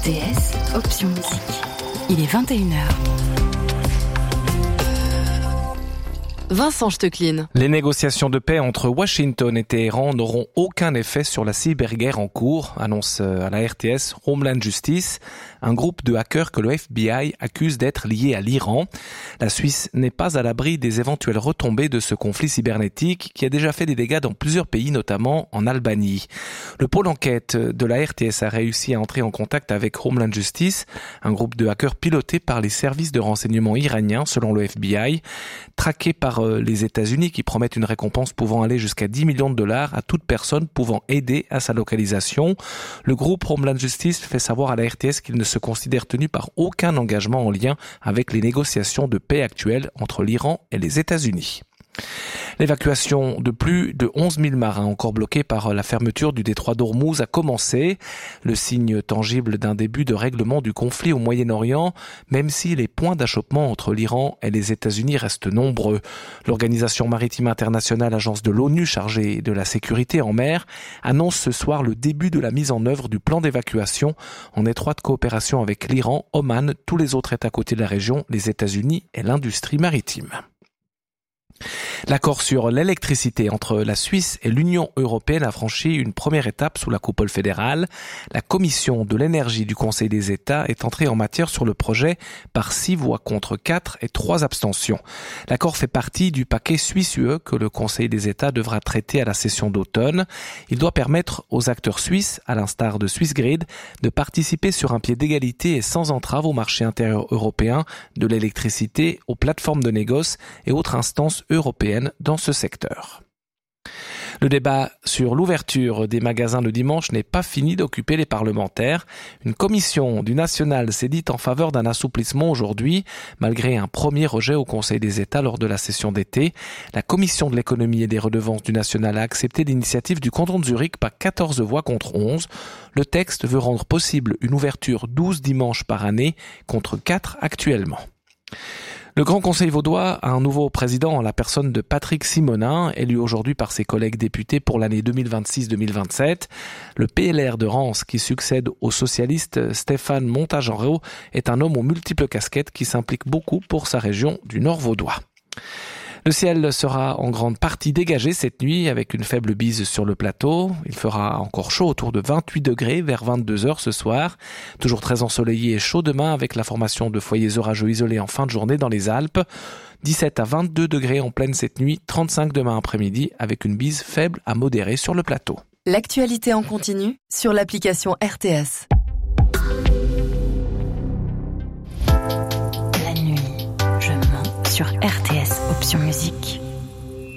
RTS, option musique. Il est 21h. Vincent Stecklin. Les négociations de paix entre Washington et Téhéran n'auront aucun effet sur la cyberguerre en cours, annonce à la RTS Homeland Justice, un groupe de hackers que le FBI accuse d'être lié à l'Iran. La Suisse n'est pas à l'abri des éventuelles retombées de ce conflit cybernétique qui a déjà fait des dégâts dans plusieurs pays, notamment en Albanie. Le pôle enquête de la RTS a réussi à entrer en contact avec Homeland Justice, un groupe de hackers piloté par les services de renseignement iraniens, selon le FBI, traqué par les États-Unis qui promettent une récompense pouvant aller jusqu'à 10 millions de dollars à toute personne pouvant aider à sa localisation. Le groupe Homeland Justice fait savoir à la RTS qu'il ne se considère tenu par aucun engagement en lien avec les négociations de paix actuelles entre l'Iran et les États-Unis. L'évacuation de plus de 11 000 marins encore bloqués par la fermeture du détroit d'Ormuz a commencé, le signe tangible d'un début de règlement du conflit au Moyen-Orient, même si les points d'achoppement entre l'Iran et les États-Unis restent nombreux. L'Organisation maritime internationale, agence de l'ONU chargée de la sécurité en mer, annonce ce soir le début de la mise en œuvre du plan d'évacuation en étroite coopération avec l'Iran, Oman, tous les autres États côtiers de la région, les États-Unis et l'industrie maritime. L'accord sur l'électricité entre la Suisse et l'Union européenne a franchi une première étape sous la coupole fédérale. La commission de l'énergie du Conseil des États est entrée en matière sur le projet par 6 voix contre 4 et 3 abstentions. L'accord fait partie du paquet Suisse-UE que le Conseil des États devra traiter à la session d'automne. Il doit permettre aux acteurs suisses, à l'instar de Swissgrid, de participer sur un pied d'égalité et sans entrave au marché intérieur européen de l'électricité, aux plateformes de négoce et autres instances européennes dans ce secteur. Le débat sur l'ouverture des magasins le dimanche n'est pas fini d'occuper les parlementaires. Une commission du national s'est dite en faveur d'un assouplissement aujourd'hui, malgré un premier rejet au Conseil des États lors de la session d'été. La commission de l'économie et des redevances du national a accepté l'initiative du canton de Zurich par 14 voix contre 11. Le texte veut rendre possible une ouverture 12 dimanches par année contre 4 actuellement. Le Grand Conseil vaudois a un nouveau président en la personne de Patrick Simonin, élu aujourd'hui par ses collègues députés pour l'année 2026-2027. Le PLR de Rance, qui succède au socialiste Stéphane Montagenreau, est un homme aux multiples casquettes qui s'implique beaucoup pour sa région du Nord vaudois. Le ciel sera en grande partie dégagé cette nuit avec une faible bise sur le plateau. Il fera encore chaud autour de 28 degrés vers 22h ce soir. Toujours très ensoleillé et chaud demain avec la formation de foyers orageux isolés en fin de journée dans les Alpes. 17 à 22 degrés en pleine cette nuit, 35 demain après-midi avec une bise faible à modérée sur le plateau. L'actualité en continu sur l'application RTS. La nuit, je mens sur RTS Option Musique.